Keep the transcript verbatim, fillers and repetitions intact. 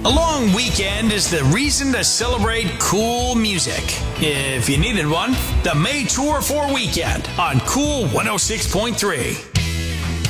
A long weekend is the reason to celebrate cool music. If you needed one, the May Tour for Weekend on Cool one oh six point three.